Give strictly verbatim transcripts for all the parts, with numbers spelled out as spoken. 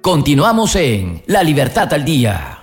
Continuamos en La Libertad al Día.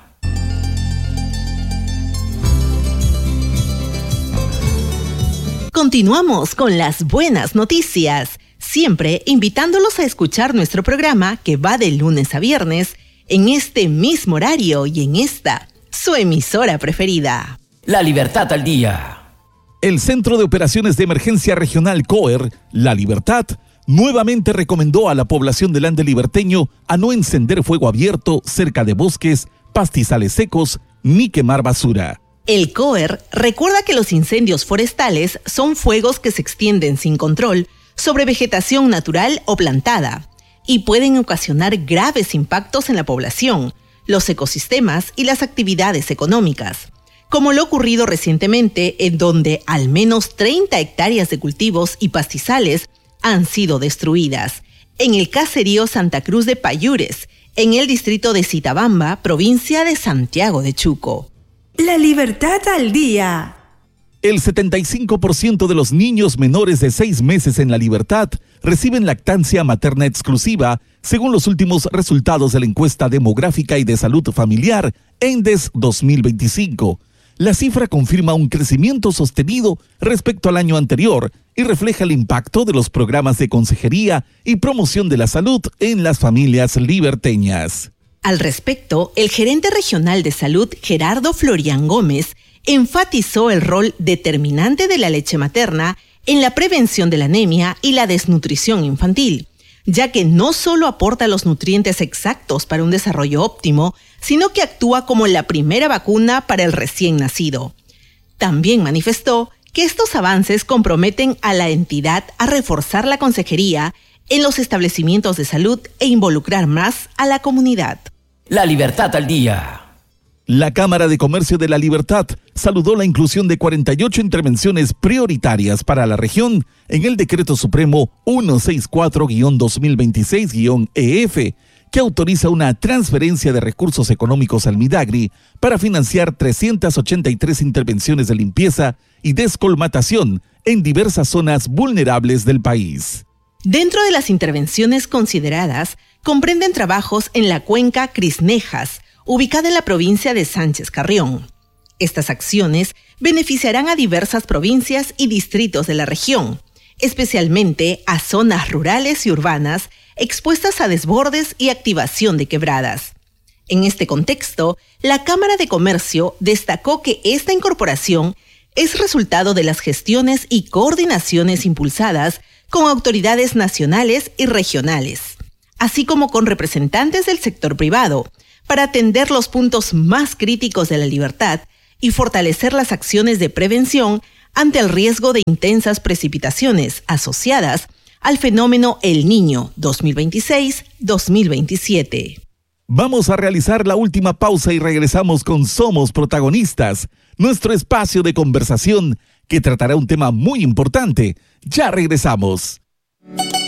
Continuamos con las buenas noticias, siempre invitándolos a escuchar nuestro programa que va de lunes a viernes en este mismo horario y en esta, su emisora preferida. La Libertad al Día. El Centro de Operaciones de Emergencia Regional C O E R, La Libertad, nuevamente recomendó a la población del Ande liberteño a no encender fuego abierto cerca de bosques, pastizales secos, ni quemar basura. El C O E R recuerda que los incendios forestales son fuegos que se extienden sin control sobre vegetación natural o plantada y pueden ocasionar graves impactos en la población, los ecosistemas y las actividades económicas, como lo ocurrido recientemente en donde al menos treinta hectáreas de cultivos y pastizales han sido destruidas, en el caserío Santa Cruz de Payures, en el distrito de Zitabamba, provincia de Santiago de Chuco. La Libertad al Día. El setenta y cinco por ciento de los niños menores de seis meses en La Libertad reciben lactancia materna exclusiva, según los últimos resultados de la encuesta demográfica y de salud familiar ENDES dos mil veinticinco. La cifra confirma un crecimiento sostenido respecto al año anterior y refleja el impacto de los programas de consejería y promoción de la salud en las familias liberteñas. Al respecto, el gerente regional de salud, Gerardo Florian Gómez, enfatizó el rol determinante de la leche materna en la prevención de la anemia y la desnutrición infantil, ya que no solo aporta los nutrientes exactos para un desarrollo óptimo, sino que actúa como la primera vacuna para el recién nacido. También manifestó que estos avances comprometen a la entidad a reforzar la consejería en los establecimientos de salud e involucrar más a la comunidad. La Libertad al Día. La Cámara de Comercio de La Libertad saludó la inclusión de cuarenta y ocho intervenciones prioritarias para la región en el Decreto Supremo ciento sesenta y cuatro guión dos mil veintiséis guión E F, que autoriza una transferencia de recursos económicos al Midagri para financiar trescientas ochenta y tres intervenciones de limpieza y descolmatación en diversas zonas vulnerables del país. Dentro de las intervenciones consideradas, comprenden trabajos en la cuenca Crisnejas, ubicada en la provincia de Sánchez Carrión. Estas acciones beneficiarán a diversas provincias y distritos de la región, especialmente a zonas rurales y urbanas expuestas a desbordes y activación de quebradas. En este contexto, la Cámara de Comercio destacó que esta incorporación es resultado de las gestiones y coordinaciones impulsadas con autoridades nacionales y regionales, así como con representantes del sector privado, para atender los puntos más críticos de la libertad y fortalecer las acciones de prevención ante el riesgo de intensas precipitaciones asociadas al fenómeno El Niño dos mil veintiséis dos mil veintisiete. Vamos a realizar la última pausa y regresamos con Somos Protagonistas, nuestro espacio de conversación que tratará un tema muy importante. Ya regresamos.